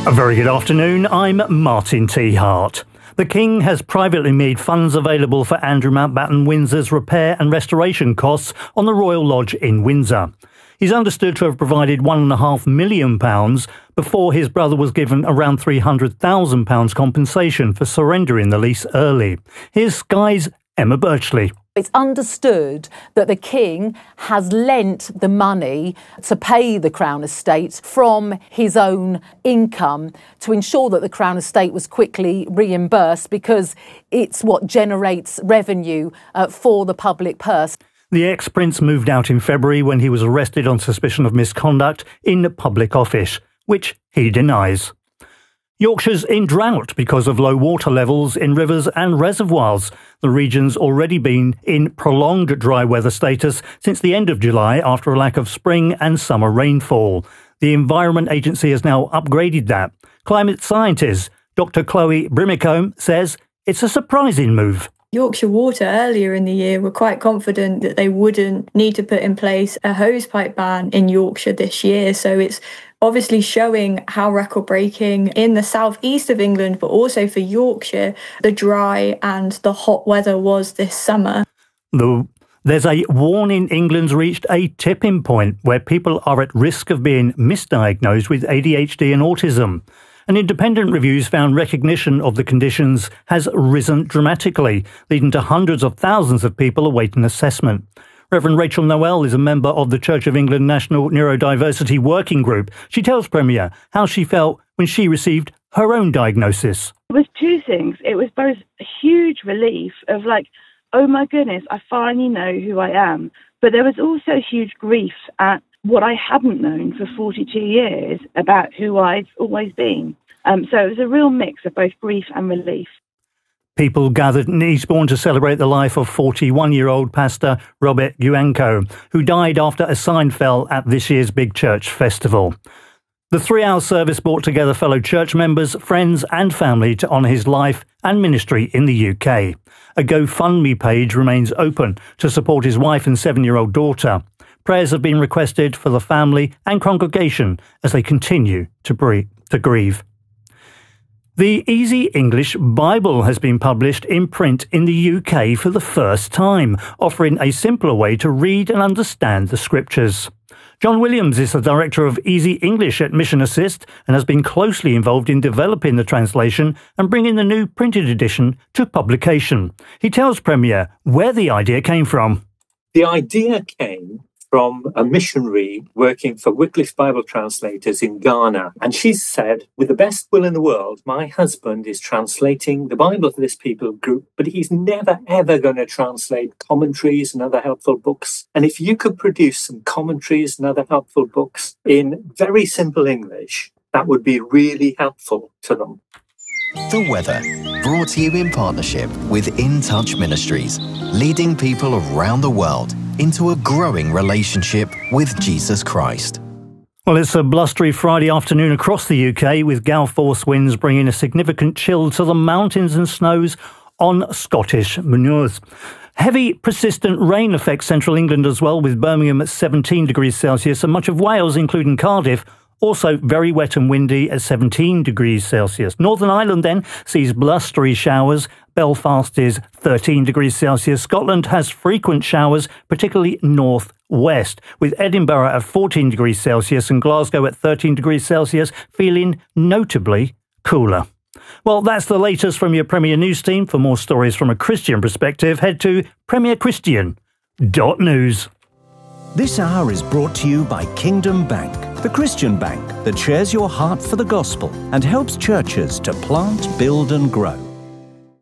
A very good afternoon, I'm Martin T. Hart. The King has privately made funds available for Andrew Mountbatten Windsor's repair and restoration costs on the Royal Lodge in Windsor. He's understood to have provided £1.5 million before his brother was given around £300,000 compensation for surrendering the lease early. Here's Sky's Emma Birchley. It's understood that the King has lent the money to pay the Crown Estate from his own income to ensure that the Crown Estate was quickly reimbursed because it's what generates revenue for the public purse. The ex-prince moved out in February when he was arrested on suspicion of misconduct in public office, which he denies. Yorkshire's in drought because of low water levels in rivers and reservoirs. The region's already been in prolonged dry weather status since the end of July after a lack of spring and summer rainfall. The Environment Agency has now upgraded that. Climate scientist Dr. Chloe Brimacombe says it's a surprising move. Yorkshire Water earlier in the year were quite confident that they wouldn't need to put in place a hosepipe ban in Yorkshire this year. So it's obviously showing how record-breaking in the southeast of England, but also for Yorkshire, the dry and the hot weather was this summer. There's a warning England's reached a tipping point where people are at risk of being misdiagnosed with ADHD and autism. An independent review found recognition of the conditions has risen dramatically, leading to hundreds of thousands of people awaiting assessment. Reverend Rachel Noel is a member of the Church of England National Neurodiversity Working Group. She tells Premier how she felt when she received her own diagnosis. It was two things. It was both a huge relief of oh my goodness, I finally know who I am. But there was also huge grief at what I hadn't known for 42 years about who I've always been. So it was a real mix of both grief and relief. People gathered in Eastbourne to celebrate the life of 41-year-old pastor Robert Yuanco, who died after a sign fell at this year's Big Church Festival. The 3-hour service brought together fellow church members, friends and family to honour his life and ministry in the UK. A GoFundMe page remains open to support his wife and 7-year-old daughter. Prayers have been requested for the family and congregation as they continue to grieve. The Easy English Bible has been published in print in the UK for the first time, offering a simpler way to read and understand the scriptures. John Williams is the director of Easy English at Mission Assist and has been closely involved in developing the translation and bringing the new printed edition to publication. He tells Premier where the idea came from. The idea came from a missionary working for Wycliffe Bible Translators in Ghana. And she said, with the best will in the world, my husband is translating the Bible for this people group, but he's never, ever going to translate commentaries and other helpful books. And if you could produce some commentaries and other helpful books in very simple English, that would be really helpful to them. The weather, brought to you in partnership with In Touch Ministries, leading people around the world into a growing relationship with Jesus Christ. Well, it's a blustery Friday afternoon across the UK, with gale force winds bringing a significant chill to the mountains and snows on Scottish moors. Heavy, persistent rain affects central England as well, with Birmingham at 17 degrees Celsius and much of Wales, including Cardiff, also very wet and windy at 17 degrees Celsius. Northern Ireland then sees blustery showers. Belfast is 13 degrees Celsius. Scotland has frequent showers, particularly north-west, with Edinburgh at 14 degrees Celsius and Glasgow at 13 degrees Celsius, feeling notably cooler. Well, that's the latest from your Premier News team. For more stories from a Christian perspective, head to premierchristian.news. This hour is brought to you by Kingdom Bank, the Christian bank that shares your heart for the gospel and helps churches to plant, build and grow.